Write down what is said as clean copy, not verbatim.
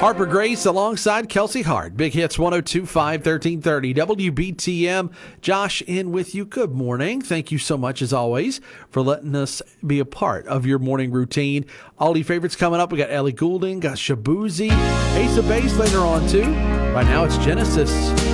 Harper Grace alongside Kelsey Hart. Big Hits 102.5, 1330 WBTM. Josh in with you. Good morning. Thank you so much, as always, for letting us be a part of your morning routine. All your favorites coming up. We got Ellie Goulding, got Shabuzi, Ace of Base later on, too. Right now, it's Genesis.